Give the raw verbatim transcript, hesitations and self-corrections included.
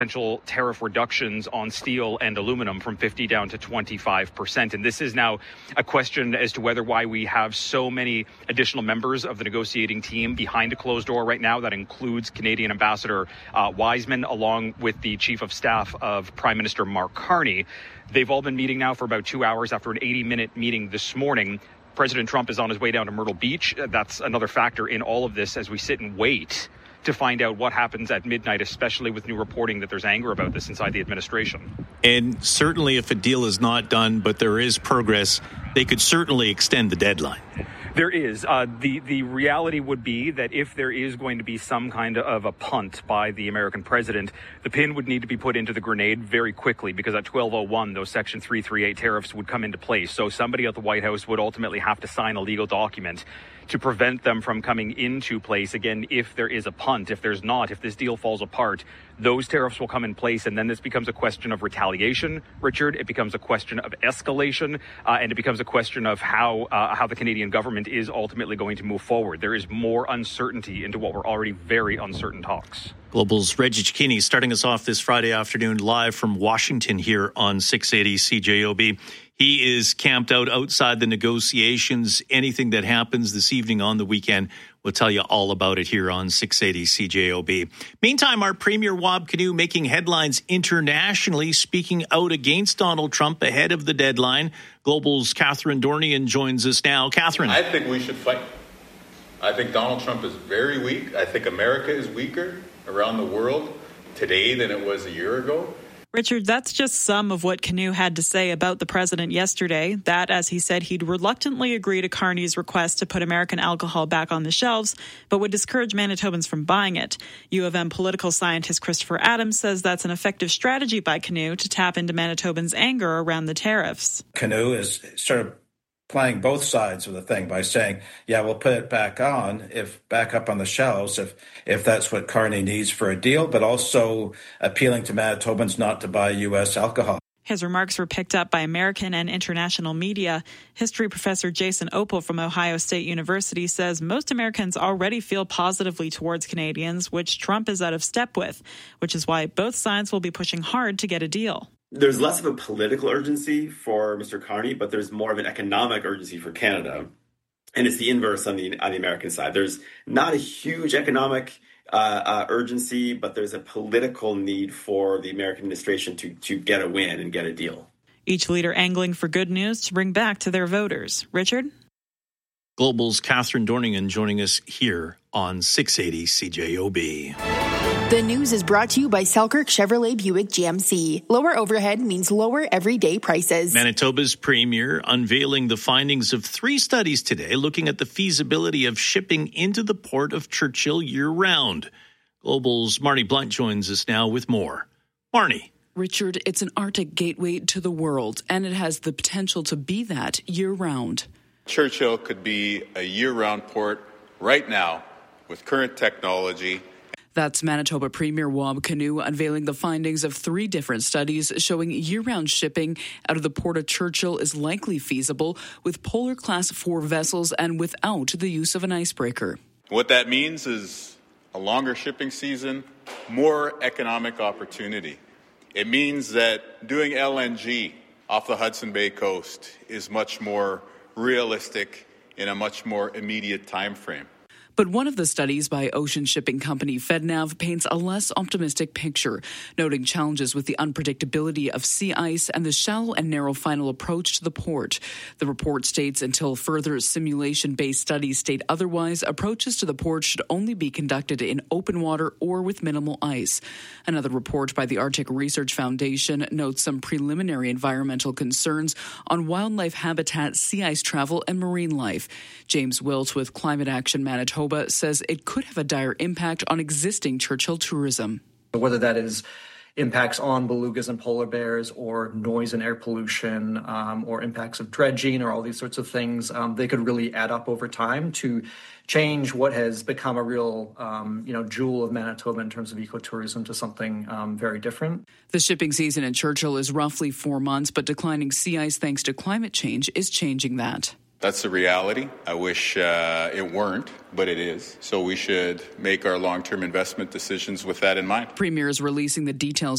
potential tariff reductions on steel and aluminum from fifty down to twenty-five percent. And this is now a question as to whether why we have so many additional members of the negotiating team behind a closed door right now. That includes Canadian Ambassador uh, Wiseman, along with the Chief of Staff of Prime Minister Mark Carney. They've all been meeting now for about two hours after an eighty-minute meeting this morning. President Trump is on his way down to Myrtle Beach. That's another factor in all of this as we sit and wait to find out what happens at midnight, especially with new reporting that there's anger about this inside the administration. And certainly if a deal is not done, but there is progress, they could certainly extend the deadline. There is. Uh, the, the reality would be that if there is going to be some kind of a punt by the American president, the pin would need to be put into the grenade very quickly, because at twelve oh one, those Section three thirty-eight tariffs would come into place. So somebody at the White House would ultimately have to sign a legal document to prevent them from coming into place again if there is a punt. If there's not, if this deal falls apart, those tariffs will come in place, and then this becomes a question of retaliation, Richard. It becomes a question of escalation, uh, and it becomes a question of how uh, how the Canadian government is ultimately going to move forward. There is more uncertainty into what were already very uncertain talks. Global's Reggie Cicchini starting us off this Friday afternoon live from Washington here on six eighty C J O B. He is camped out outside the negotiations. Anything that happens this evening on the weekend, we'll tell you all about it here on six eighty C J O B. Meantime, our Premier Wab Kinew making headlines internationally, speaking out against Donald Trump ahead of the deadline. Global's Catherine Dornian joins us now. Catherine. I think we should fight. I think Donald Trump is very weak. I think America is weaker around the world today than it was a year ago. Richard, that's just some of what Kinew had to say about the president yesterday. That, as he said, he'd reluctantly agree to Carney's request to put American alcohol back on the shelves, but would discourage Manitobans from buying it. U of M political scientist Christopher Adams says that's an effective strategy by Kinew to tap into Manitobans' anger around the tariffs. Kinew is sort of playing both sides of the thing by saying, yeah, we'll put it back on, if back up on the shelves, if if that's what Carney needs for a deal, but also appealing to Manitobans not to buy U S alcohol. His remarks were picked up by American and international media. History professor Jason Opel from Ohio State University says most Americans already feel positively towards Canadians, which Trump is out of step with, which is why both sides will be pushing hard to get a deal. There's less of a political urgency for Mister Carney, but there's more of an economic urgency for Canada. And it's the inverse on the on the American side. There's not a huge economic uh, uh, urgency, but there's a political need for the American administration to, to get a win and get a deal. Each leader angling for good news to bring back to their voters. Richard? Global's Catherine Dornian joining us here on six eighty C J O B. The news is brought to you by Selkirk Chevrolet Buick G M C. Lower overhead means lower everyday prices. Manitoba's premier unveiling the findings of three studies today looking at the feasibility of shipping into the port of Churchill year-round. Global's Marnie Blunt joins us now with more. Marnie. Richard, it's an Arctic gateway to the world, and it has the potential to be that year-round. Churchill could be a year-round port right now with current technology. That's Manitoba Premier Wab Kinew unveiling the findings of three different studies showing year-round shipping out of the Port of Churchill is likely feasible with Polar Class four vessels and without the use of an icebreaker. What that means is a longer shipping season, more economic opportunity. It means that doing L N G off the Hudson Bay coast is much more realistic in a much more immediate time frame. But one of the studies by ocean shipping company FedNav paints a less optimistic picture, noting challenges with the unpredictability of sea ice and the shallow and narrow final approach to the port. The report states until further simulation-based studies state otherwise, approaches to the port should only be conducted in open water or with minimal ice. Another report by the Arctic Research Foundation notes some preliminary environmental concerns on wildlife habitat, sea ice travel, and marine life. James Wilt with Climate Action Manitoba says it could have a dire impact on existing Churchill tourism. Whether that is impacts on belugas and polar bears or noise and air pollution um, or impacts of dredging or all these sorts of things, um, they could really add up over time to change what has become a real um, you know, jewel of Manitoba in terms of ecotourism to something um, very different. The shipping season in Churchill is roughly four months, but declining sea ice thanks to climate change is changing that. That's the reality. I wish uh, it weren't, but it is. So we should make our long-term investment decisions with that in mind. Premier is releasing the details